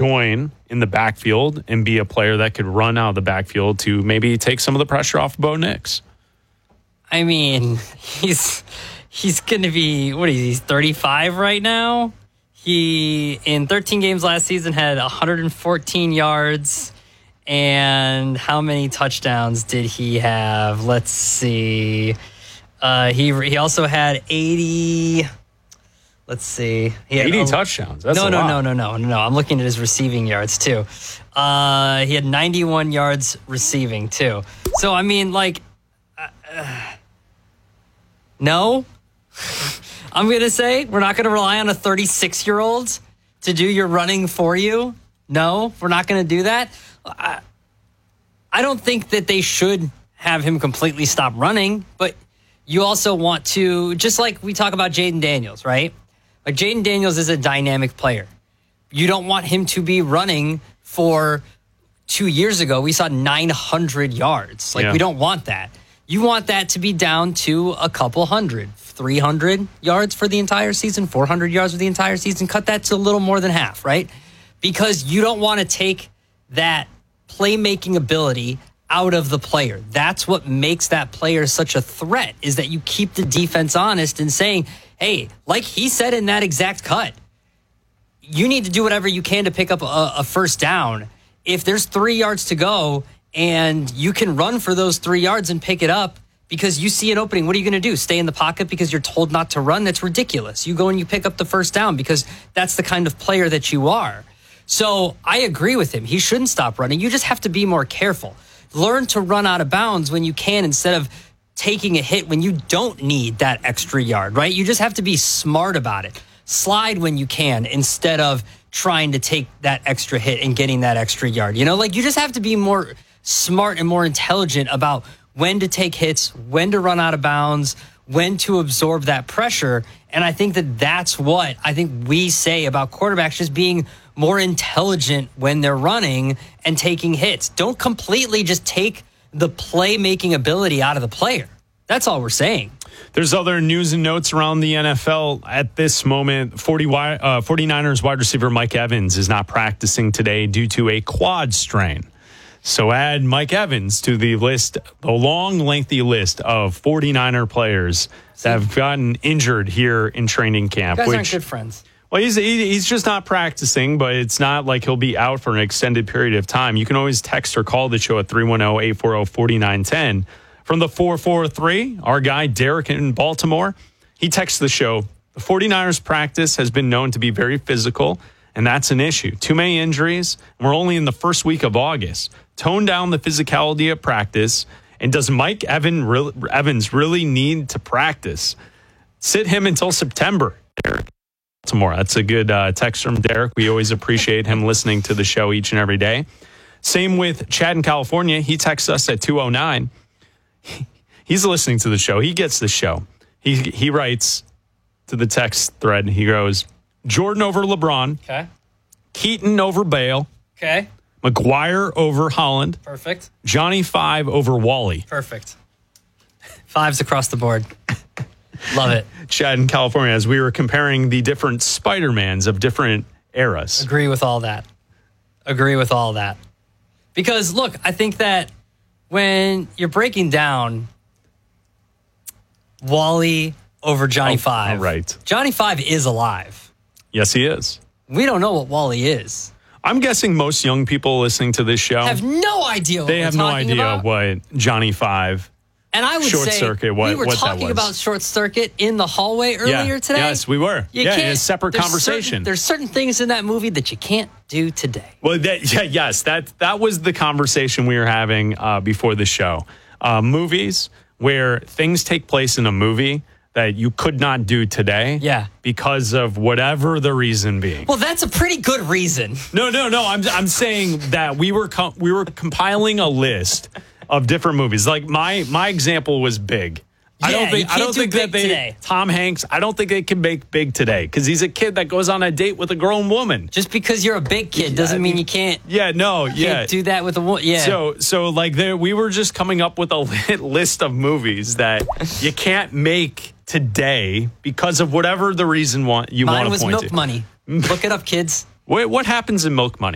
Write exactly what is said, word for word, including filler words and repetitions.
join in the backfield and be a player that could run out of the backfield to maybe take some of the pressure off Bo Nix. I mean, he's he's going to be, what is he, he's thirty-five right now? He, in thirteen games last season, had one hundred fourteen yards. And how many touchdowns did he have? Let's see. Uh, he he also had eighty. Let's see. He had eighty a, touchdowns. That's no, a no, lot. no, no, no, no, no. I'm looking at his receiving yards too. Uh, he had ninety-one yards receiving too. So I mean, like, uh, uh, no. I'm gonna say we're not gonna rely on a thirty-six-year-old to do your running for you. No, we're not gonna do that. I, I don't think that they should have him completely stop running, but you also want to, just like we talk about Jaden Daniels, right? Like Jaden Daniels is a dynamic player. You don't want him to be running for two years ago. We saw nine hundred yards. Like, yeah. we don't want that. You want that to be down to a couple hundred, three hundred yards for the entire season, four hundred yards for the entire season. Cut that to a little more than half, right? Because you don't want to take that playmaking ability out of the player. That's what makes that player such a threat, is that you keep the defense honest and saying, hey, like he said in that exact cut, you need to do whatever you can to pick up a, a first down. If there's three yards to go and you can run for those three yards and pick it up because you see an opening, what are you going to do? Stay in the pocket because you're told not to run? That's ridiculous. You go and you pick up the first down because that's the kind of player that you are. So I agree with him. He shouldn't stop running. You just have to be more careful. Learn to run out of bounds when you can instead of taking a hit when you don't need that extra yard, right? You just have to be smart about it. Slide when you can instead of trying to take that extra hit and getting that extra yard. You know, like you just have to be more smart and more intelligent about when to take hits, when to run out of bounds, when to absorb that pressure. And I think that that's what I think we say about quarterbacks, just being more intelligent when they're running and taking hits. Don't completely just take the playmaking ability out of the player. That's all we're saying. There's other news and notes around the N F L at this moment. forty, uh, 49ers wide receiver Mike Evans is not practicing today due to a quad strain. So add Mike Evans to the list, the long, lengthy list of 49er players that have gotten injured here in training camp. You guys which, aren't good friends. Well, he's he, he's just not practicing, but it's not like he'll be out for an extended period of time. You can always text or call the show at three one zero, eight four zero, four nine one zero. From the four four three, our guy Derek in Baltimore, he texts the show. The 49ers practice has been known to be very physical, and that's an issue. Too many injuries, and we're only in the first week of August. Tone down the physicality of practice, and does Mike Evan re- Evans really need to practice? Sit him until September, Derek. Tomorrow. That's a good uh, text from Derek. We always appreciate him listening to the show each and every day. Same with Chad in California. He texts us at two oh nine. He's listening to the show. He gets the show. He he writes to the text thread. He goes, Jordan over LeBron. Okay. Keaton over Bale. Okay. McGuire over Holland. Perfect. Johnny Five over Wally. Perfect. Fives across the board. Love it. Chad in California, as we were comparing the different Spider-Mans of different eras. Agree with all that. Agree with all that. Because, look, I think that when you're breaking down Wally over Johnny Oh, Five, oh, right. Johnny Five is alive. Yes, he is. We don't know what Wally is. I'm guessing most young people listening to this show Have no idea what they we're have no talking idea about. what Johnny Five. And I would Short say Circuit, what- we were what that talking was. about Short Circuit in the hallway earlier Yeah, today. yes, we were. You Yeah, in a can't- separate there's conversation. Certain, there's certain things in that movie that you can't do today. Well, that, yeah, yes, that that was the conversation we were having uh, before the show. Uh, movies where things take place in a movie that you could not do today, Yeah. because of whatever the reason being. Well, that's a pretty good reason. No, no, no. I'm I'm saying that we were com- we were compiling a list of different movies. Like my my example was Big. I Yeah, don't think you I can't don't do think Big that they today. Tom Hanks. I don't think they can make Big today because he's a kid that goes on a date with a grown woman. Just because you're a big kid doesn't mean you can't, Yeah, no, yeah. can't do that with a woman. Yeah. So, so like there, we were just coming up with a li- list of movies that you can't make today because of whatever the reason want you Mine want to was point Milk to. Money. Look it up, kids. What, what happens in Milk Money?